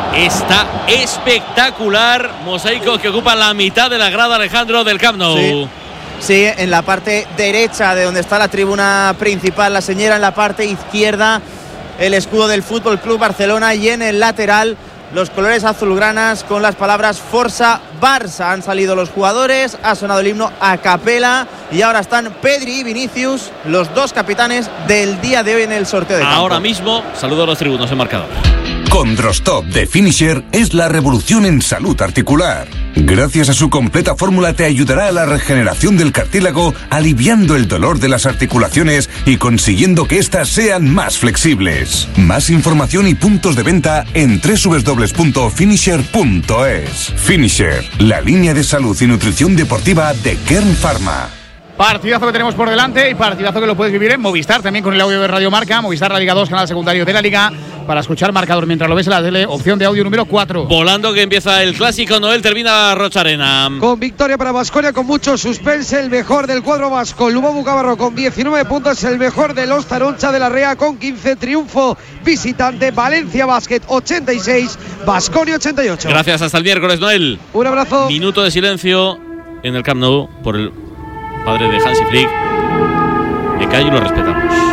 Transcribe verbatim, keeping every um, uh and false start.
está espectacular. Mosaicos que ocupan la mitad de la grada, Alejandro, del Camp Nou. Sí. Sí, en la parte derecha de donde está la tribuna principal, la señera, en la parte izquierda el escudo del Fútbol Club Barcelona, y en el lateral los colores azulgranas con las palabras Forza Barça. Han salido los jugadores, ha sonado el himno a capela y ahora están Pedri y Vinicius, los dos capitanes del día de hoy en el sorteo de campo. Ahora mismo, saludo a los tribunos en marcador. Condrostop de Finisher es la revolución en salud articular. Gracias a su completa fórmula te ayudará a la regeneración del cartílago, aliviando el dolor de las articulaciones y consiguiendo que éstas sean más flexibles. Más información y puntos de venta en doble u doble u doble u punto finisher punto es. Finisher, la línea de salud y nutrición deportiva de Kern Pharma. Partidazo que tenemos por delante y partidazo que lo puedes vivir en Movistar, también con el audio de Radio Marca, Movistar La Liga dos, canal secundario de la Liga, para escuchar marcador mientras lo ves en la tele, opción de audio número cuatro. Volando que empieza el clásico, Noel, termina Rocharena. Con victoria para Baskonia, con mucho suspense, el mejor del cuadro vasco, Lubobu Cabarro con diecinueve puntos, el mejor de los Taroncha de la Rea con quince, triunfo visitante, Valencia Basket ochenta y seis, Baskonia ochenta y ocho. Gracias, hasta el miércoles, Noel. Un abrazo. Minuto de silencio en el Camp Nou por el padre de Hansi Flick. Me callo y lo respetamos.